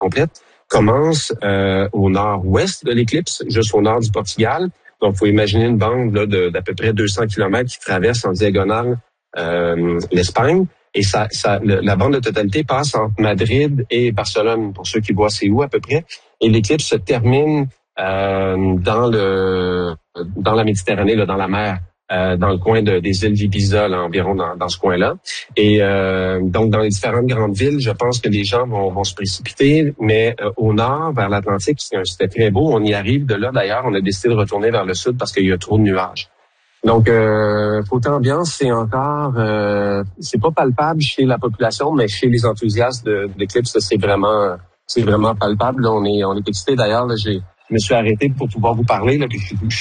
complète, commence au nord-ouest de l'éclipse, juste au nord du Portugal. Donc, il faut imaginer une bande là, d'à peu près 200 kilomètres qui traverse en diagonale l'Espagne. Et la bande de totalité passe entre Madrid et Barcelone, pour ceux qui voient c'est où à peu près. Et l'éclipse se termine dans la Méditerranée, là, dans la mer, dans le coin des îles d'Ibiza, là, environ dans ce coin-là. Et donc, dans les différentes grandes villes, je pense que les gens vont se précipiter, mais au nord, vers l'Atlantique, c'était très beau. On y arrive de là, d'ailleurs. On a décidé de retourner vers le sud parce qu'il y a trop de nuages. Donc, côté ambiance, c'est encore, c'est pas palpable chez la population, mais chez les enthousiastes de l'éclipse, c'est vraiment palpable. Là, on est excités. D'ailleurs, là, je me suis arrêté pour pouvoir vous parler. Là, puis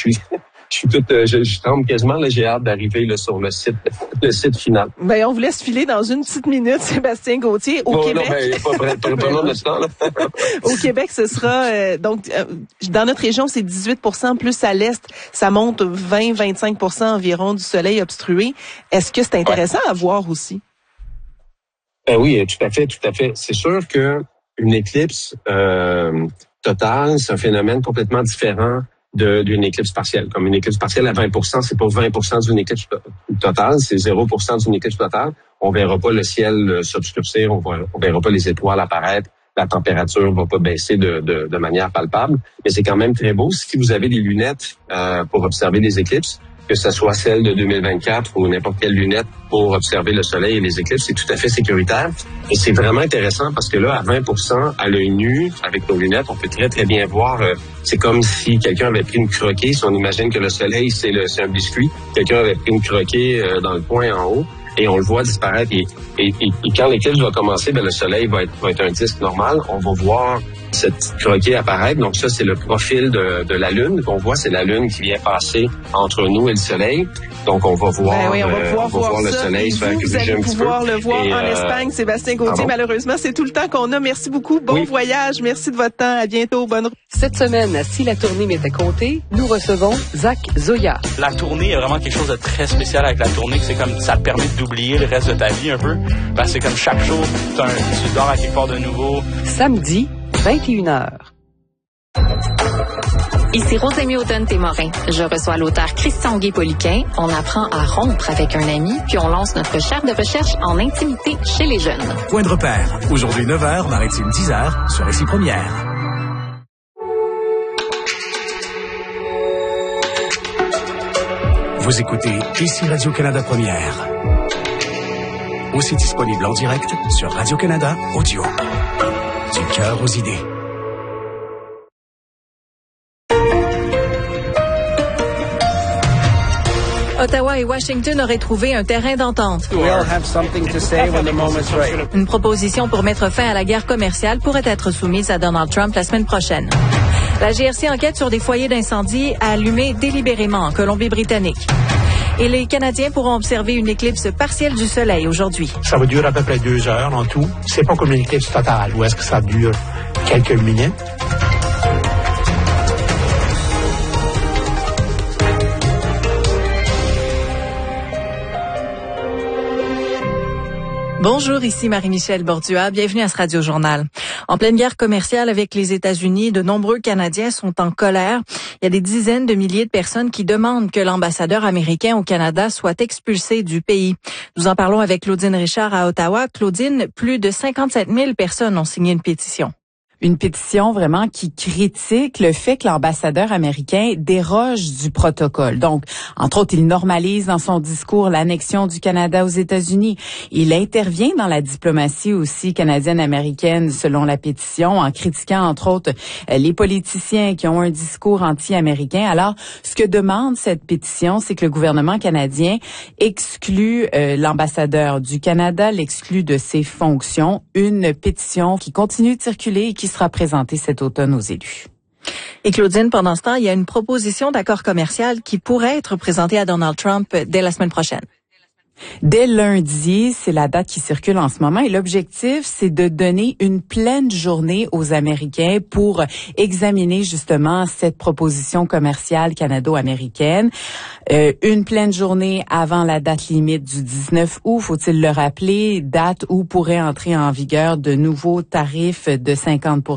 je tremble quasiment. Là, j'ai hâte d'arriver là, sur le site final. Ben, on vous laisse filer dans une petite minute, Sébastien Gauthier. Au Québec. Non, ben, pas long de temps, là. Au Québec, ce sera dans notre région, c'est 18%, plus à l'est, ça monte 20-25% environ du soleil obstrué. Est-ce que c'est intéressant à voir aussi? Oui, tout à fait. C'est sûr que une éclipse totale, c'est un phénomène complètement différent d'une éclipse partielle. Comme une éclipse partielle à 20%, c'est pas 20% d'une éclipse totale, c'est 0% d'une éclipse totale. On verra pas le ciel s'obscurcir, on verra pas les étoiles apparaître, la température va pas baisser de manière palpable, mais c'est quand même très beau. Si vous avez des lunettes pour observer les éclipses, que ce soit celle de 2024 ou n'importe quelle lunette pour observer le soleil et les éclipses, c'est tout à fait sécuritaire. Et c'est vraiment intéressant parce que là, à 20%, à l'œil nu, avec nos lunettes, on peut très, très bien voir. C'est comme si quelqu'un avait pris une croquée. Si on imagine que le soleil, c'est un biscuit, quelqu'un avait pris une croquée dans le coin en haut et on le voit disparaître. Et quand l'éclipse va commencer, le soleil va être un disque normal. On va voir cette croquée apparaître. Donc ça, c'est le profil de la Lune qu'on voit. C'est la Lune qui vient passer entre nous et le Soleil. Donc on va voir, on va pouvoir voir le Soleil se faire bouger un petit peu. Vous allez pouvoir le voir en Espagne, Sébastien Gauthier. Malheureusement, c'est tout le temps qu'on a. Merci beaucoup. Bon voyage. Merci de votre temps. À bientôt. Bonne route. Cette semaine, si la tournée m'était comptée, nous recevons Zach Zoya. La tournée, il y a vraiment quelque chose de très spécial avec la tournée. C'est comme ça te permet d'oublier le reste de ta vie un peu. Parce que c'est comme chaque jour, tu dors à quelque part de nouveau. Samedi, 21h. Ici Rosemée Automne-Témorin. Je reçois l'auteur Christian Gué-Poliquin. On apprend à rompre avec un ami, puis on lance notre chaire de recherche en intimité chez les jeunes. Point de repère. Aujourd'hui 9h, Maritime 10h, sur Récit Première. Vous écoutez ici Radio-Canada Première. Aussi disponible en direct sur Radio-Canada Audio. Du cœur aux idées. Ottawa et Washington auraient trouvé un terrain d'entente. Une proposition pour mettre fin à la guerre commerciale pourrait être soumise à Donald Trump la semaine prochaine. La GRC enquête sur des foyers d'incendie allumés délibérément en Colombie-Britannique. Et les Canadiens pourront observer une éclipse partielle du soleil aujourd'hui. Ça va durer à peu près 2 heures en tout. C'est pas comme une éclipse totale. Ou est-ce que ça dure quelques minutes? Bonjour, ici Marie-Michel Bordua. Bienvenue à ce Radio-Journal. En pleine guerre commerciale avec les États-Unis, de nombreux Canadiens sont en colère. Il y a des dizaines de milliers de personnes qui demandent que l'ambassadeur américain au Canada soit expulsé du pays. Nous en parlons avec Claudine Richard à Ottawa. Claudine, plus de 57 000 personnes ont signé une pétition. Une pétition vraiment qui critique le fait que l'ambassadeur américain déroge du protocole. Donc, entre autres, il normalise dans son discours l'annexion du Canada aux États-Unis. Il intervient dans la diplomatie aussi canadienne-américaine, selon la pétition, en critiquant, entre autres, les politiciens qui ont un discours anti-américain. Alors, ce que demande cette pétition, c'est que le gouvernement canadien exclue l'ambassadeur du Canada, l'exclut de ses fonctions. Une pétition qui continue de circuler et qui sera présentée cet automne aux élus. Et Claudine, pendant ce temps, il y a une proposition d'accord commercial qui pourrait être présentée à Donald Trump dès la semaine prochaine. Dès lundi, c'est la date qui circule en ce moment et l'objectif, c'est de donner une pleine journée aux Américains pour examiner justement cette proposition commerciale canado-américaine. Une pleine journée avant la date limite du 19 août, faut-il le rappeler, date où pourraient entrer en vigueur de nouveaux tarifs de 50%